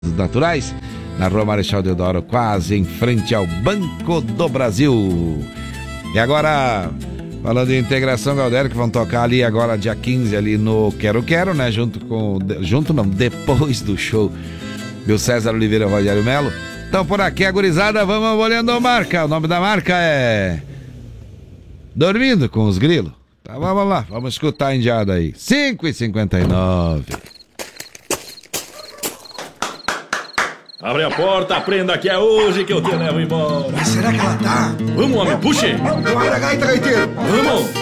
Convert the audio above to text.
naturais, na Rua Marechal Deodoro, quase em frente ao Banco do Brasil. E agora, falando em integração, Galdério, que vão tocar ali agora dia 15 ali no Quero Quero, né? Depois do show do César Oliveira e Rogério Melo. Então por aqui a gurizada, vamos olhando a marca. O nome da marca é Dormindo com os Grilos. Tá, vamos lá, vamos escutar a indiada aí. 5h59. Abre a porta, aprenda que é hoje que eu te levo embora. Mas será que ela tá? Vamos, homem, puxe! Para a gaita, gaiteiro! Vamos!